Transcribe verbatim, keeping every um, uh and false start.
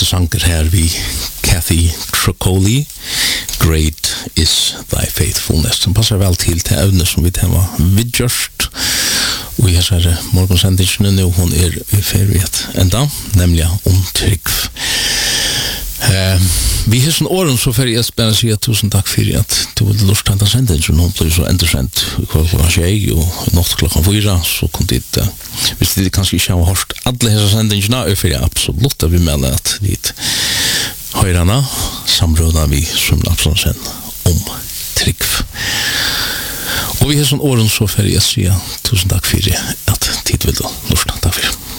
sanger her vi Kathy Tricoli, Great is thy faithfulness. Den passer vel til til evne som vi tema vidgjørst. Og jeg ser morgonsendingen nå, hun er i feriet enda, nemlig om trygg. Uh, vi har sånn åren så fer jeg spennende å si at tusen takk for at du ville lurt til å sende den, så nå blir så endersendt klokka tjei og natt klokka fyra, så kom dit, uh, hvis det kanskje ikke har hørt alle hese sendingene, og for jeg absolutt at vi mener at vi høyrene samrådene vi som Lapsonsen om trygg. Og vi har sånn åren så fer jeg si tusen takk for at tid vil du lurt. Takk for